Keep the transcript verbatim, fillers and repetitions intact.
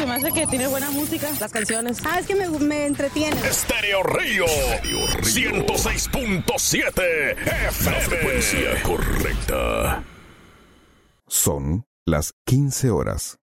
me hace que tiene buena música, las canciones. Ah, es que me, me entretiene. Estéreo Río, ciento seis punto siete F M. La frecuencia correcta. Son las quince horas